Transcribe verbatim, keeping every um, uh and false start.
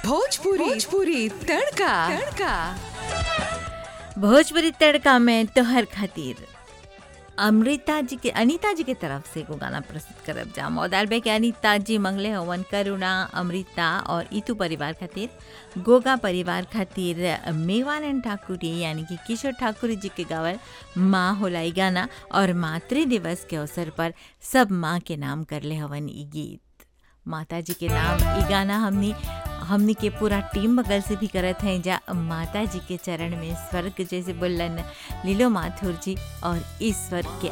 भोजपुरी भोजपुरी तड़का तड़का भोजपुरी तड़का में तोहर खातिर अमृता जी के अनीता जी के तरफ से को गाना प्रस्तुत करब जा मौदाल बे के अनीता जी मंगले हवन करुणा अमृता और इतू परिवार खातिर गोगा परिवार खातिर मेवानंद ठाकुर यानी कि किशोर ठाकुर जी के गावल माँ होला ई गाना और मातृ दिवस के अवसर पर सब माँ के नाम करले हवन ई गीत माता जी के नाम ई गाना हमनी हमनी के पूरा टीम बगल से भी करत हैं जा माता जी के चरण में स्वर्ग जैसे बोलन लीलो माथुर जी और ईश्वर के